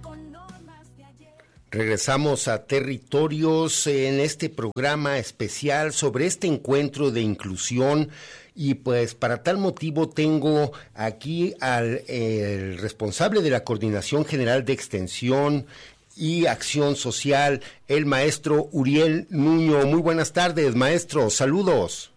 Regresamos a Territorios en este programa especial sobre este encuentro de inclusión y pues para tal motivo tengo aquí al el responsable de la Coordinación General de Extensión y Acción Social, el maestro Uriel Nuño. Muy buenas tardes, maestro, saludos.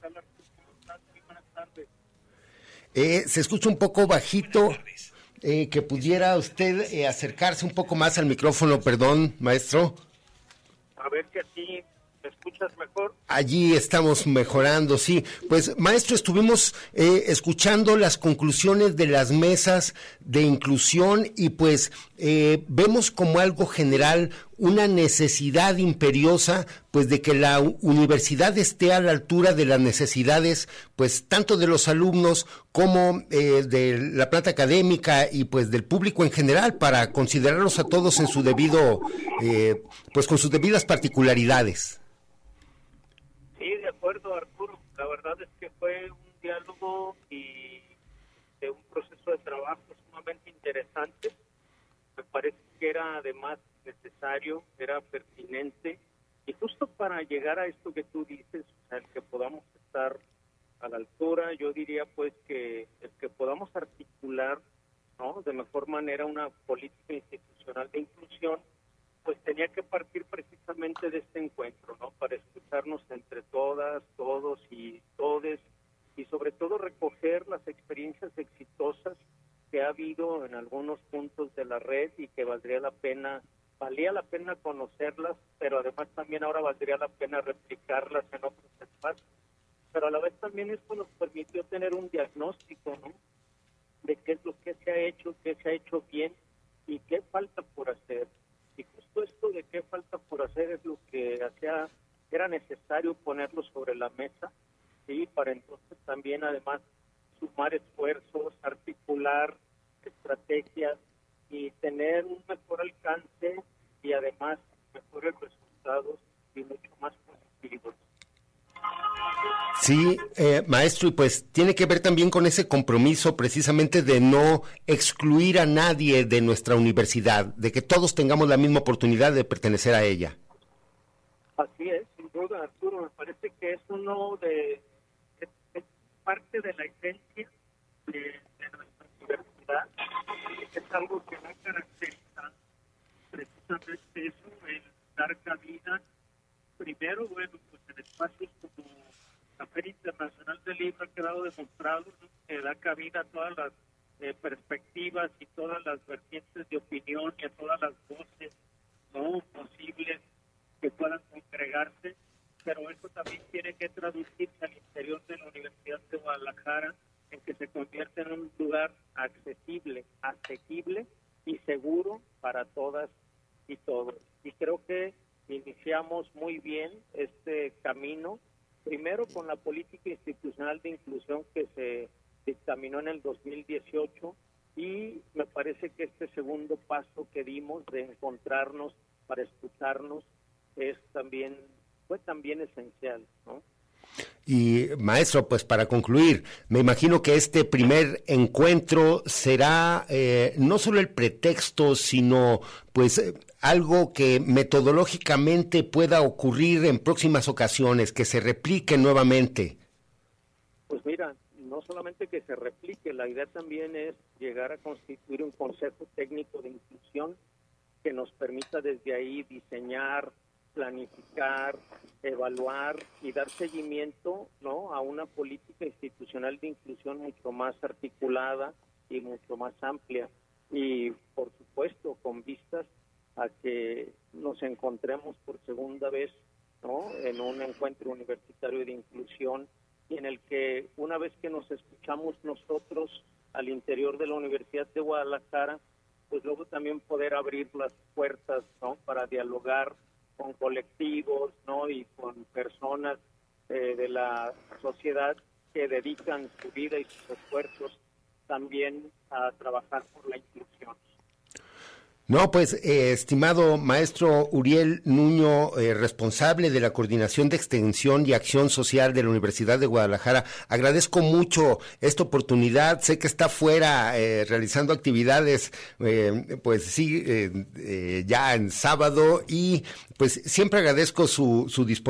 Se escucha un poco bajito. Que pudiera usted acercarse un poco más al micrófono, perdón, maestro. A ver si así me escuchas mejor. Allí estamos mejorando, sí. Pues, maestro, estuvimos escuchando las conclusiones de las mesas de inclusión y pues vemos como algo general una necesidad imperiosa, pues de que la universidad esté a la altura de las necesidades, pues tanto de los alumnos como de la planta académica y pues del público en general, para considerarlos a todos en su debido, pues con sus debidas particularidades. Sí, de acuerdo, Arturo. La verdad es que fue un diálogo y de un proceso de trabajo sumamente interesante. Me parece que era además necesario, era pertinente, y justo para llegar a esto que tú dices, o sea, el que podamos estar a la altura, yo diría pues que el que podamos articular, ¿no?, de mejor manera una política institucional de inclusión, pues tenía que partir precisamente de este encuentro, ¿no?, para escucharnos entre todas, todos y todes, y sobre todo recoger las experiencias exitosas que ha habido en algunos puntos de la red y que valía la pena conocerlas, pero además también ahora valdría la pena replicarlas en otros espacios. Pero a la vez también esto nos permitió tener un diagnóstico, ¿no?, de qué es lo que se ha hecho bien y qué falta por hacer. Y justo esto de qué falta por hacer es lo que era necesario ponerlo sobre la mesa, ¿sí?, para entonces también además sumar esfuerzos, articular estrategias y tener un mejor alcance y además mejores resultados y mucho más positivos. Sí, maestro, y pues tiene que ver también con ese compromiso precisamente de no excluir a nadie de nuestra universidad, de que todos tengamos la misma oportunidad de pertenecer a ella. Así es, sin duda, Arturo, me parece que es es parte de la esencia de nuestra universidad, es algo que va a caracterizar precisamente eso, el dar cabida, primero, bueno, pues en espacios como la Feria Internacional del Libro ha quedado demostrado, ¿no?, que da cabida a todas las perspectivas y todas las vertientes de opinión y a todas las voces, ¿no?, posibles que puedan congregarse, pero eso también tiene que traducirse al interior de la Universidad de Guadalajara en que se convierta en un lugar accesible, asequible y seguro para todas y todos. Y creo que iniciamos muy bien este camino, primero con la política institucional de inclusión que se dictaminó en el 2018, y me parece que este segundo paso que dimos de encontrarnos para escucharnos fue también esencial, ¿no? Y maestro, pues para concluir, me imagino que este primer encuentro será no solo el pretexto, sino pues algo que metodológicamente pueda ocurrir en próximas ocasiones, que se replique nuevamente. Pues mira, no solamente que se replique, la idea también es llegar a constituir un consejo técnico de inclusión que nos permita desde ahí diseñar, planificar, evaluar y dar seguimiento, ¿no?, a una política institucional de inclusión mucho más articulada y mucho más amplia. Y, por supuesto, con vistas a que nos encontremos por segunda vez, ¿no?, en un encuentro universitario de inclusión, y en el que, una vez que nos escuchamos nosotros al interior de la Universidad de Guadalajara, pues luego también poder abrir las puertas, ¿no?, para dialogar con colectivos, ¿no?, y con personas de la sociedad que dedican su vida y sus esfuerzos también a trabajar por la inclusión. No, pues, estimado maestro Uriel Nuño, responsable de la Coordinación de Extensión y Acción Social de la Universidad de Guadalajara, agradezco mucho esta oportunidad. Sé que está fuera realizando actividades, pues sí, ya en sábado, y pues siempre agradezco su disponibilidad